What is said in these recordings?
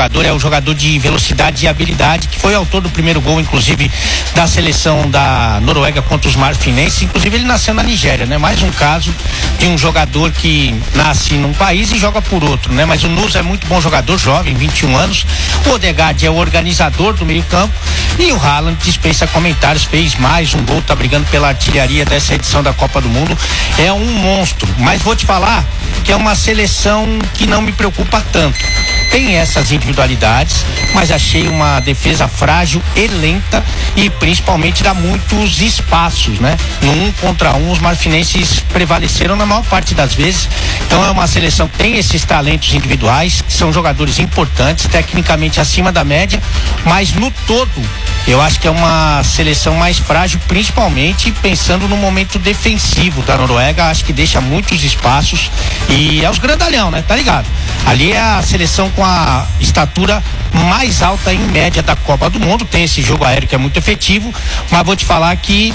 jogador, é o jogador de velocidade e habilidade, que foi autor do primeiro gol, inclusive, da seleção da Noruega contra os marfinenses. Inclusive, ele nasceu na Nigéria, né? Mais um caso de um jogador que nasce num país e joga por outro, né? Mas o Nusa é muito bom jogador, jovem, 21 anos. O Odegaard é o organizador do meio-campo e o Haaland dispensa comentários, fez mais um gol, tá brigando pela artilharia dessa edição da Copa do Mundo. É um monstro, mas vou te falar que é uma seleção que não me preocupa tanto. Tem essas individualidades, mas achei uma defesa frágil e lenta e principalmente dá muitos espaços, né? No 1 contra 1, os marfinenses prevaleceram na maior parte das vezes. Então é uma seleção que tem esses talentos individuais, que são jogadores importantes, tecnicamente acima da média, mas no todo eu acho que é uma seleção mais frágil, principalmente pensando no momento defensivo da Noruega. Acho que deixa muitos espaços e é os grandalhão, né? Tá ligado? Ali é a seleção com a estatura mais alta em média da Copa do Mundo. Tem esse jogo aéreo que é muito efetivo, mas vou te falar que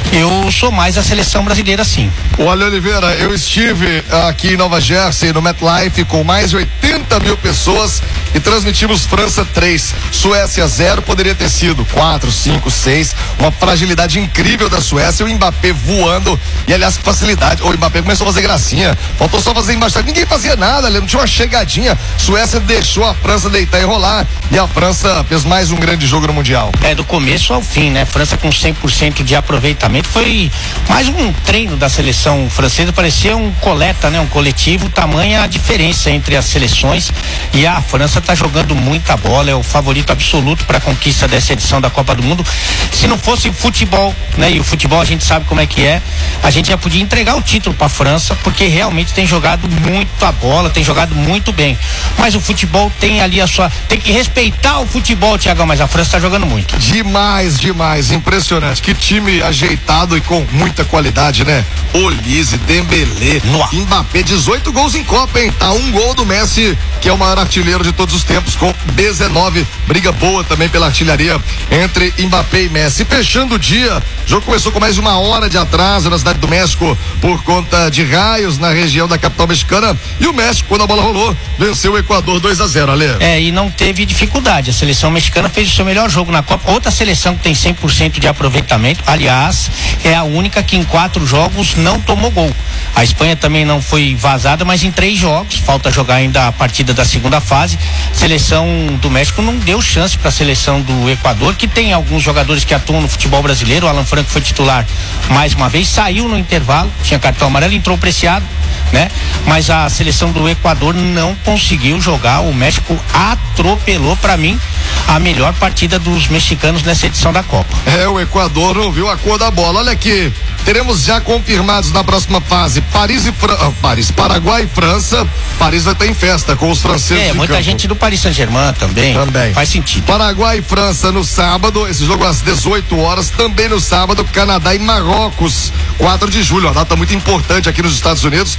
eu sou mais a seleção brasileira, sim. Olha, Oliveira, eu estive aqui em Nova Jersey, no MetLife, com mais de 80 mil pessoas e transmitimos França 3, Suécia 0, poderia ter sido 4, 5, 6, uma fragilidade incrível da Suécia, o Mbappé voando e, aliás, que facilidade. O Mbappé começou a fazer gracinha, faltou só fazer embaixo, ninguém fazia nada, não tinha uma chegadinha. Suécia deixou a França deitar e rolar e a França fez mais um grande jogo no Mundial. É, do começo ao fim, né? França com 100% de aproveitamento, foi mais um treino da seleção francesa, parecia um coleta, né? Um coletivo, tamanha a diferença entre as seleções, e a França tá jogando muita bola, é o favorito absoluto para a conquista dessa edição da Copa do Mundo. Se não fosse futebol, né? E o futebol a gente sabe como é que é, a gente já podia entregar o título para a França, porque realmente tem jogado muito a bola, tem jogado muito bem. Mas o futebol tem ali tem que respeitar o futebol, Thiagão, mas a França tá jogando muito. Demais, demais, impressionante. Que time ajeitado e com muita qualidade, né? Olise, Dembélé, Mbappé, 18 gols em Copa, hein? Tá um gol do Messi, que é o maior artilheiro de todos os tempos, com 19. Briga boa também pela artilharia entre Mbappé e Messi. Fechando o dia, o jogo começou com mais de 1 hora de atraso na cidade do México por conta de raios na região da capital mexicana, e o México, quando a bola rolou, venceu o Equador 2-0, Ale. E não teve dificuldade. A seleção mexicana fez o seu melhor jogo na Copa. Outra seleção que tem 100% de aproveitamento, aliás, é a única que em 4 jogos não tomou gol. A Espanha também não foi vazada, mas em 3 jogos, falta jogar ainda a partida da segunda fase. A seleção do México não deu chance para a seleção do Equador, que tem alguns jogadores que atuam no futebol brasileiro. O Alan Franco foi titular mais uma vez, saiu no intervalo, tinha cartão amarelo, entrou Preciado, né? Mas a seleção do Equador não conseguiu jogar. O México atropelou, para mim, a melhor partida dos mexicanos nessa edição da Copa. O Equador não viu a cor da bola. Olha aqui, teremos já confirmados na próxima fase Paraguai e França. Paris vai estar em festa com os franceses. Muita campo. Gente do Paris Saint-Germain também. Faz sentido. Paraguai e França no sábado, esse jogo às 18 horas, também no sábado, Canadá e Marrocos, 4 de julho, uma data muito importante aqui nos Estados Unidos,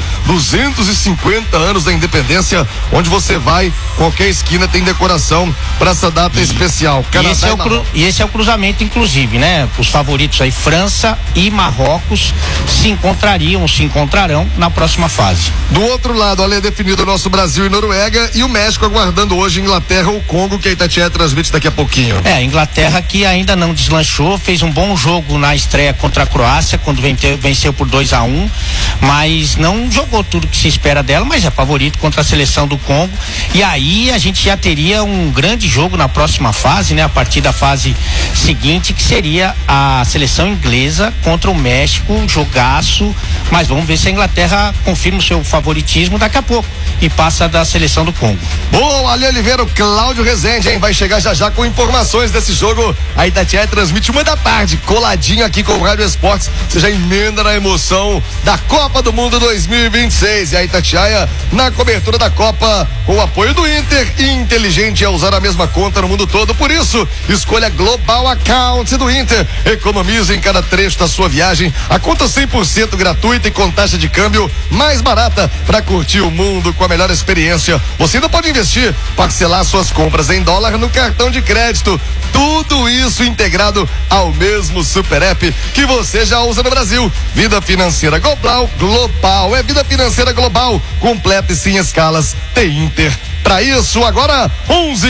250 anos da independência, onde você vai, qualquer esquina tem decoração para essa data especial. Canadá e esse é o cruzamento, inclusive, né? Os favoritos aí, França e Marrocos, se encontrarão na próxima fase. Do outro lado, olha, é definido o nosso Brasil e Noruega, e o México aguardando hoje Inglaterra ou Congo, que a Itatiaia transmite daqui a pouquinho. A Inglaterra que ainda não deslanchou, fez um bom jogo na estreia contra a Croácia, quando venceu por 2-1, mas não jogou tudo que se espera dela, mas é favorito contra a seleção do Congo. E aí a gente já teria um grande jogo na próxima fase, né? A partir da fase seguinte, que seria a seleção inglesa contra o México, um jogaço, mas vamos ver se a Inglaterra confirma o seu favoritismo daqui a pouco e passa da seleção do Congo. Bom, Ali Oliveira, o Cláudio Rezende, hein? Vai chegar já com informações desse jogo. A Itatiaia transmite 1 da tarde, coladinho aqui com o Rádio Esportes. Você já emenda na emoção da Copa do Mundo 2026. E a Itatiaia na cobertura da Copa com o apoio do Inter. Inteligente é usar a mesma conta no mundo todo. Por isso, escolha Global Account do Inter. Economize em cada trecho da sua viagem. A conta 100% gratuita e com taxa de câmbio mais barata para curtir o mundo com a melhor experiência. Você ainda pode investir, parcelar suas compras em dólar no cartão de crédito. Tudo isso integrado ao mesmo super app que você já usa no Brasil. Vida Financeira Global. É Vida Financeira Global, completa e sem escalas. Tem Inter. Para isso, agora 11